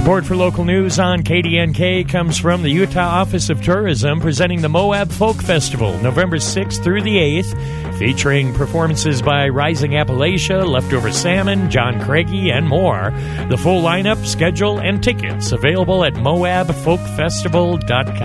Support for local news on KDNK comes from the Utah Office of Tourism, presenting the Moab Folk Festival, November 6th through the 8th, featuring performances by Rising Appalachia, Leftover Salmon, John Craigie, and more. The full lineup, schedule, and tickets available at moabfolkfestival.com.